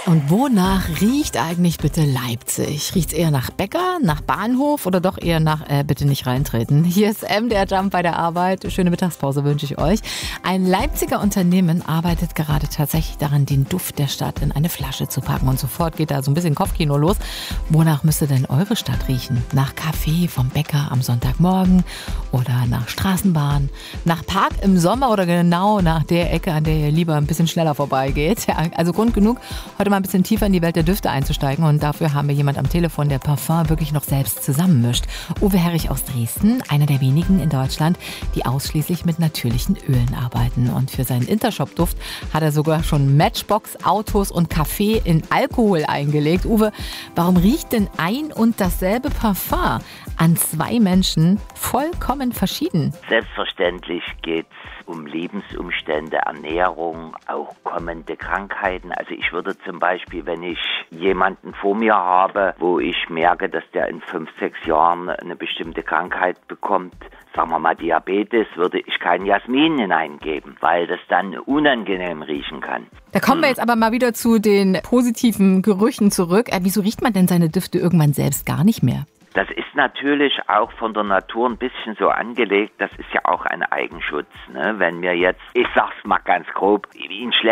Und wonach riecht eigentlich bitte Leipzig? Riecht's eher nach Bäcker, nach Bahnhof oder doch eher nach bitte nicht reintreten? Hier ist MDR Jump bei der Arbeit. Schöne Mittagspause wünsche ich euch. Ein Leipziger Unternehmen arbeitet gerade tatsächlich daran, den Duft der Stadt in eine Flasche zu packen. Und sofort geht da so ein bisschen Kopfkino los. Wonach müsste denn eure Stadt riechen? Nach Kaffee vom Bäcker am Sonntagmorgen oder nach Straßenbahn? Nach Park im Sommer oder genau nach der Ecke, an der ihr lieber ein bisschen schneller vorbeigeht? Ja, also Grund genug, heute mal ein bisschen tiefer in die Welt der Düfte einzusteigen. Und dafür haben wir jemand am Telefon, der Parfum wirklich noch selbst zusammenmischt. Uwe Herrich aus Dresden, einer der wenigen in Deutschland, die ausschließlich mit natürlichen Ölen arbeiten. Und für seinen Intershop-Duft hat er sogar schon Matchbox, Autos und Kaffee in Alkohol eingelegt. Uwe, warum riecht denn ein und dasselbe Parfum an zwei Menschen vollkommen verschieden? Selbstverständlich geht es um Lebensumstände, Ernährung, auch kommende Krankheiten. Also ich würde zum Beispiel, wenn ich jemanden vor mir habe, wo ich merke, dass der in 5, 6 Jahren eine bestimmte Krankheit bekommt, sagen wir mal Diabetes, würde ich kein Jasmin hineingeben, weil das dann unangenehm riechen kann. Da kommen wir jetzt aber mal wieder zu den positiven Gerüchen zurück. Wieso riecht man denn seine Düfte irgendwann selbst gar nicht mehr? Das ist natürlich auch von der Natur ein bisschen so angelegt, das ist ja auch ein Eigenschutz. Ne? Wenn mir jetzt, ich sag's mal ganz grob, wie ein